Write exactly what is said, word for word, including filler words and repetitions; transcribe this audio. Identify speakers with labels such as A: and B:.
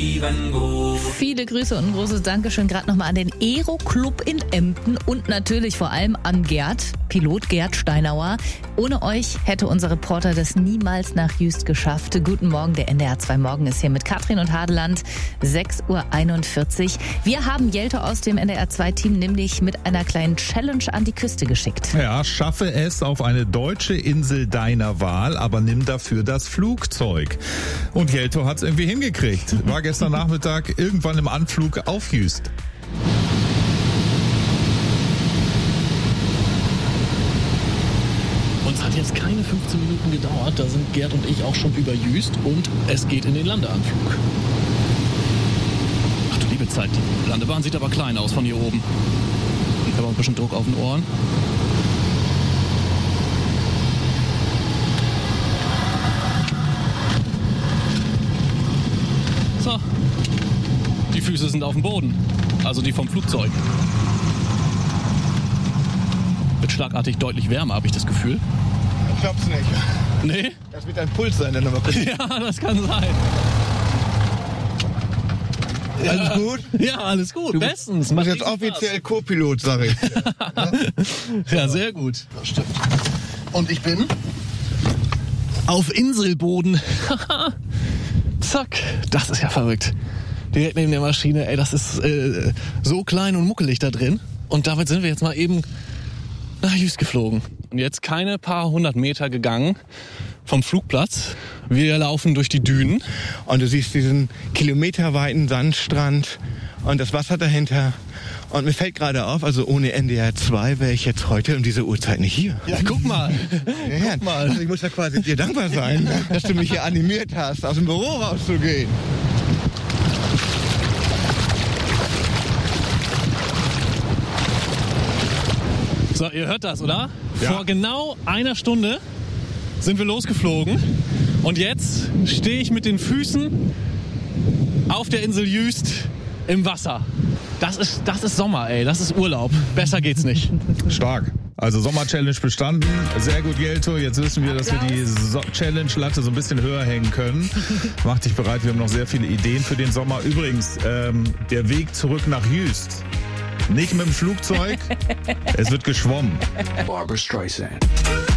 A: Viele Grüße und ein großes Dankeschön gerade nochmal an den Aero-Club in Emden und natürlich vor allem an Gerd, Pilot Gerd Steinauer. Ohne euch hätte unser Reporter das niemals nach Jüst geschafft. Guten Morgen, der N D R zwei Morgen ist hier mit Katrin und Hadeland, sechs Uhr einundvierzig. Wir haben Jelte aus dem N D R zwei Team nämlich mit einer kleinen Challenge an die Küste geschickt.
B: Ja, schaffe es auf eine deutsche Insel deiner Wahl, aber nimm dafür das Flugzeug. Und Jelte hat's irgendwie hingekriegt. War gestern Nachmittag irgendwann im Anflug auf Jüst.
C: Uns hat jetzt keine fünfzehn Minuten gedauert, da sind Gerd und ich auch schon über Jüst und es geht in den Landeanflug. Ach du liebe Zeit, die Landebahn sieht aber klein aus von hier oben. Ich habe auch ein bisschen Druck auf den Ohren. So, die Füße sind auf dem Boden, also die vom Flugzeug. Wird schlagartig deutlich wärmer, habe ich das Gefühl.
D: Ich glaub's nicht.
C: Nee?
D: Das wird ein Puls sein, der nochmal kurz.
C: Ja, das kann sein. Ja.
D: Alles gut?
C: Ja, alles gut.
D: Du
C: Bestens.
D: bist jetzt offiziell Co-Pilot, sag ich.
C: Ja, sehr gut.
D: Das stimmt. Und ich bin?
C: Auf Inselboden. Zack. Das ist ja verrückt. Direkt neben der Maschine. Ey, das ist äh, so klein und muckelig da drin. Und damit sind wir jetzt mal eben nach Jüst geflogen. Und jetzt keine paar hundert Meter gegangen vom Flugplatz. Wir laufen durch die Dünen.
D: Und du siehst diesen kilometerweiten Sandstrand und das Wasser dahinter. Und mir fällt gerade auf, also ohne N D R zwei wäre ich jetzt heute um diese Uhrzeit nicht hier.
C: Ja, guck mal.
D: Ja,
C: Guck mal.
D: Also ich muss ja quasi dir dankbar sein, dass du mich hier animiert hast, aus dem Büro rauszugehen.
C: So, ihr hört das, oder?
B: Ja.
C: Vor genau einer Stunde sind wir losgeflogen und jetzt stehe ich mit den Füßen auf der Insel Jüst im Wasser. Das ist, das ist Sommer, ey. Das ist Urlaub. Besser geht's nicht.
B: Stark. Also Sommer-Challenge bestanden. Sehr gut, Jelto. Jetzt wissen wir, dass wir die so- Challenge-Latte so ein bisschen höher hängen können. Mach dich bereit. Wir haben noch sehr viele Ideen für den Sommer. Übrigens, ähm, der Weg zurück nach Jüst. Nicht mit dem Flugzeug. Es wird geschwommen.
E: Barbra Streisand.